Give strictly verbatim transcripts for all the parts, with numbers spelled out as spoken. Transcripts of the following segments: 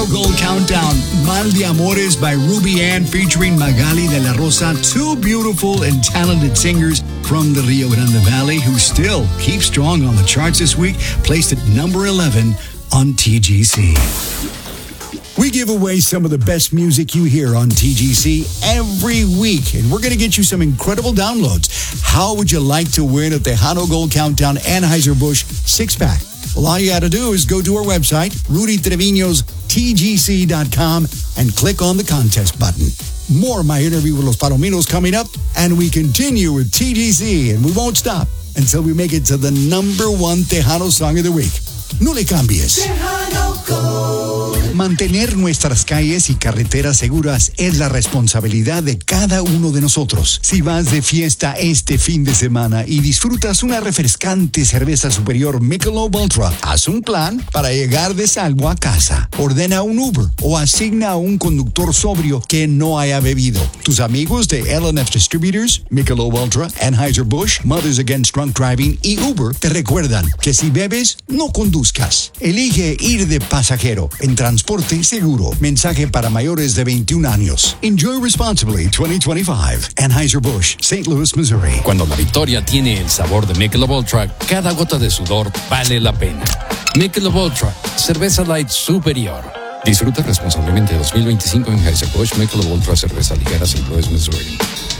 Gold Countdown, Mal de Amores by Ruby Ann featuring Magali de la Rosa, two beautiful and talented singers from the Rio Grande Valley who still keep strong on the charts this week, placed at number eleven on T G C. We give away some of the best music you hear on T G C every week, and we're going to get you some incredible downloads. How would you like to win a Tejano Gold Countdown Anheuser-Busch six-pack? Well, all you got to do is go to our website, Rudy Trevino's T G C dot com, and click on the contest button. More of my interview with Los Palominos coming up, and we continue with T G C, and we won't stop until we make it to the number one Tejano song of the week. No le cambies. Tejano Gold. Mantener nuestras calles y carreteras seguras es la responsabilidad de cada uno de nosotros. Si vas de fiesta este fin de semana y disfrutas una refrescante cerveza superior Michelob Ultra, haz un plan para llegar de salvo a casa. Ordena un Uber o asigna a un conductor sobrio que no haya bebido. Tus amigos de L and F Distributors, Michelob Ultra, Anheuser-Busch, Mothers Against Drunk Driving y Uber te recuerdan que si bebes, no conduzcas. Elige ir de pasajero en transporte seguro. Mensaje para mayores de veintiún años. Enjoy responsibly twenty twenty-five. Anheuser-Busch, Saint Louis, Missouri. Cuando la victoria tiene el sabor de Michelob Ultra, cada gota de sudor vale la pena. Michelob Ultra, cerveza light superior. Disfruta responsablemente dos mil veinticinco en Anheuser-Busch, Michelob Ultra, cerveza ligera, Saint Louis, Missouri.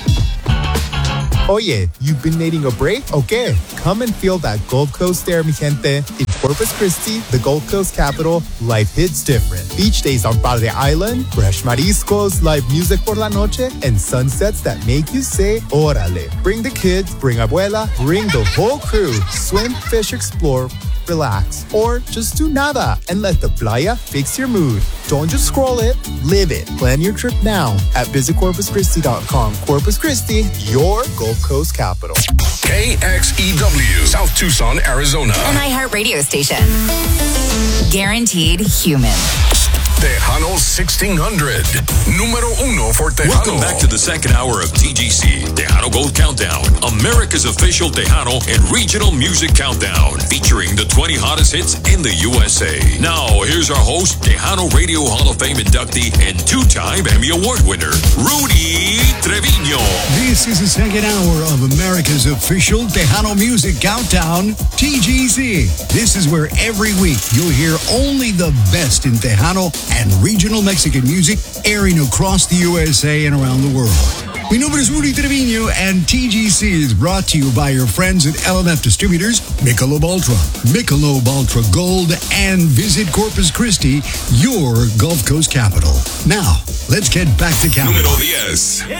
Oye, you've been needing a break? Okay, come and feel that Gold Coast air, mi gente. In Corpus Christi, the Gold Coast capital, life hits different. Beach days on Padre Island, fresh mariscos, live music por la noche, and sunsets that make you say, órale. Bring the kids, bring abuela, bring the whole crew. Swim, fish, explore, relax, or just do nada and let the playa fix your mood. Don't just scroll it, live it. Plan your trip now at visit corpus christi dot com. Corpus Christi, your Gold Coast capital. K X E W, South Tucson, Arizona. An iHeartRadio station. Guaranteed human. Tejano sixteen hundred, numero uno for Tejano. Welcome back to the second hour of T G C, Tejano Gold Countdown, America's official Tejano and regional music countdown, featuring the twenty hottest hits in the U S A. Now, here's our host, Tejano Radio Hall of Fame inductee and two-time Emmy Award winner, Rudy Trevino. This is the second hour of America's official Tejano music countdown, T G C. This is where every week you'll hear only the best in Tejano and regional Mexican music airing across the U S A and around the world. Mi nombre es Rudy Trevino, and T G C is brought to you by your friends at L and F Distributors, Michelob Ultra, Michelob Ultra Gold, and Visit Corpus Christi, your Gulf Coast capital. Now, let's get back to countdown. Número diez.